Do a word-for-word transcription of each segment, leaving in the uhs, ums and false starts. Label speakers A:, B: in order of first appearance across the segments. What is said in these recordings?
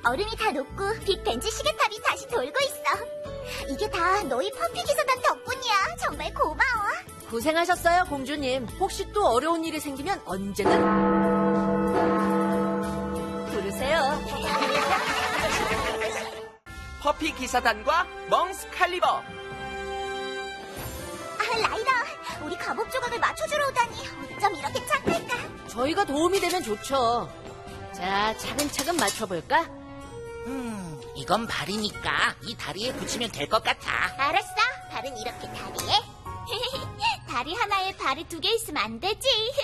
A: 얼음이 다 녹고 빅벤치 시계탑이 다시 돌고 있어. 이게 다 너희 퍼피 기사단 덕분이야. 정말 고마워.
B: 고생하셨어요, 공주님. 혹시 또 어려운 일이 생기면 언제든 부르세요.
C: 퍼피 기사단과 멍스 칼리버.
A: 아, 라이라, 우리 갑옷 조각을 맞춰주러 오다니 어쩜 이렇게 착할까?
B: 저희가 도움이 되면 좋죠. 자, 차근차근 맞춰볼까?
D: 음, 이건 발이니까 이 다리에 붙이면 될 것 같아.
A: 알았어. 발은 이렇게 다리에. 다리 하나에 발이 두 개 있으면 안 되지.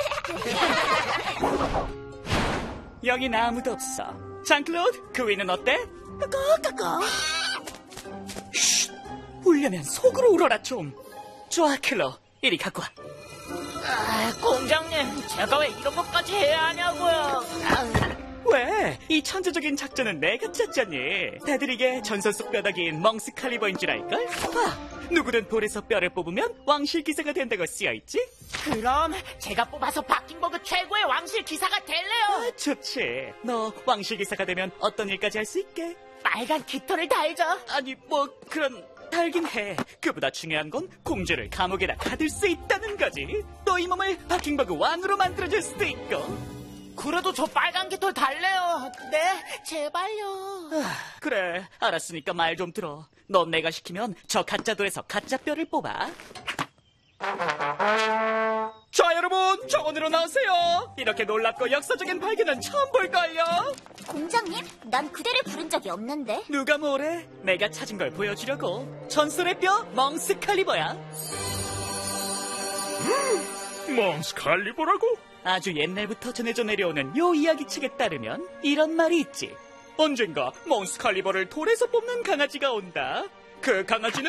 E: 여긴 아무도 없어. 장클로드, 그 위는 어때? 꺼꺼꺼. 쉿, 울려면 속으로 울어라 좀. 좋아, 클로. 이리 갖고 와.
D: 아, 공장님, 제가 왜 이런 것까지 해야 하냐고요. 아,
E: 왜? 이 천재적인 작전은 내가 짰잖니. 다들 이게 전설 속 뼈다귀인 멍스 칼리버인 줄 알걸? 봐, 누구든 돌에서 뼈를 뽑으면 왕실 기사가 된다고 쓰여있지?
D: 그럼 제가 뽑아서 바킹버그 최고의 왕실 기사가 될래요.
E: 아, 좋지. 너 왕실 기사가 되면 어떤 일까지 할 수 있게?
D: 빨간 깃털을 달죠.
E: 아니, 뭐 그런... 달긴 해. 그보다 중요한 건 공주를 감옥에다 가둘 수 있다는 거지. 또 이 몸을 바킹버그 왕으로 만들어줄 수도 있고.
D: 그래도 저 빨간 깃털 달래요. 네, 제발요.
E: 아, 그래, 알았으니까 말 좀 들어. 넌 내가 시키면 저 가짜 돌에서 가짜 뼈를 뽑아. 자, 여러분, 정원으로 나오세요. 이렇게 놀랍고 역사적인 발견은 처음 볼걸요.
A: 공장님, 난 그대를 부른 적이 없는데.
E: 누가 뭐래? 내가 찾은 걸 보여주려고. 전설의 뼈 멍스 칼리버야.
F: 멍스 칼리버라고?
E: 아주 옛날부터 전해져 내려오는 요 이야기책에 따르면 이런 말이 있지. 언젠가 멍스 칼리버를 돌에서 뽑는 강아지가 온다. 그 강아지는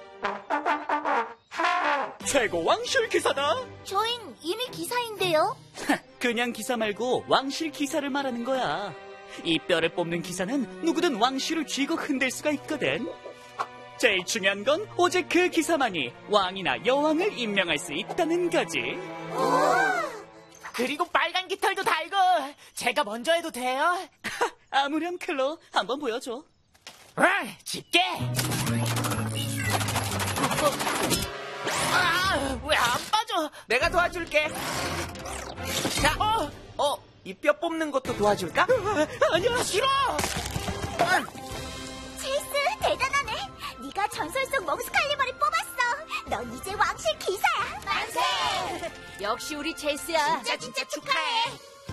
E: 최고 왕실 기사다.
A: 저흰 이미 기사인데요.
E: 그냥 기사 말고 왕실 기사를 말하는 거야. 이 뼈를 뽑는 기사는 누구든 왕실을 쥐고 흔들 수가 있거든. 제일 중요한 건 오직 그 기사만이 왕이나 여왕을 임명할 수 있다는 거지.
D: 그리고 빨간 깃털도 달고. 제가 먼저 해도 돼요?
E: 아무렴 클로, 한번 보여줘.
D: 아, 집게. 아, 왜 안 빠져?
C: 내가 도와줄게. 자, 어, 어, 이 뼈 뽑는 것도 도와줄까?
E: 아니야,
D: 싫어.
A: 체이스, 대단하네. 네가 전설 속 멍스 칼리버를 뽑았어. 넌 이제 왕실 기사야. 만세!
B: 역시 우리 체이스야.
A: 진짜 진짜 축하해.